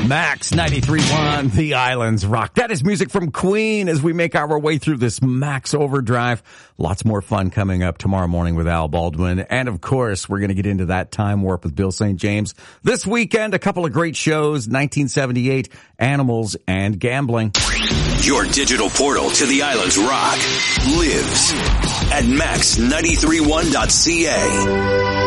Max 93.1, The Islands Rock. That is music from Queen as we make our way through this Max Overdrive. Lots more fun coming up tomorrow morning with Al Baldwin. And of course, we're going to get into that time warp with Bill St. James. This weekend, a couple of great shows, 1978, Animals, and Gambling. Your digital portal to the Islands Rock lives at max931.ca.